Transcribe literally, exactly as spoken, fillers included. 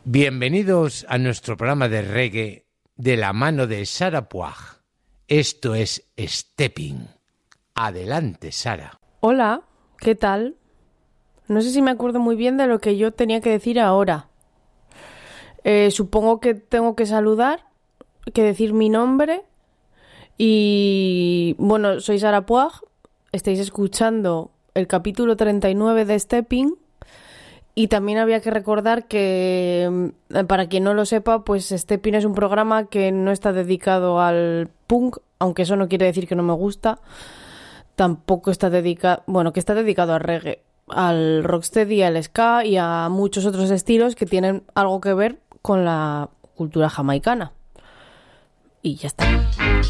Bienvenidos a nuestro programa de reggae de la mano de Sara Puig. Esto es Stepping. Adelante, Sara. Hola, ¿qué tal? No sé si me acuerdo muy bien de lo que yo tenía que decir ahora. Eh, supongo que tengo que saludar, que decir mi nombre. Y bueno, soy Sara Puig. Estáis escuchando el capítulo treinta y nueve de Stepping. Y también había que recordar que, para quien no lo sepa, pues Stepping es un programa que no está dedicado al punk, aunque eso no quiere decir que no me gusta. Tampoco está dedicado, bueno, que está dedicado al reggae, al rocksteady, al ska y a muchos otros estilos que tienen algo que ver con la cultura jamaicana. Y ya está.